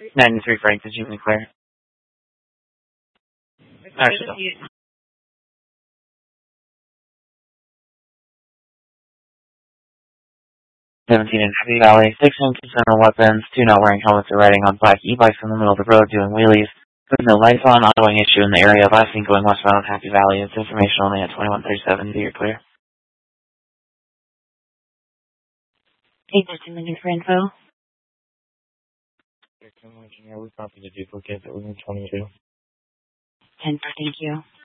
93 Frank, did you clear? Actually, 17 in Happy Valley, 6 empty center weapons, 2 not wearing helmets or riding on black e-bikes in the middle of the road doing wheelies, with no lights on, ongoing issue in the area, last seen going westbound on Happy Valley. It's information only at 2137, you're clear. 813 looking for info. We copied a duplicate that was in 22. 10, thank you.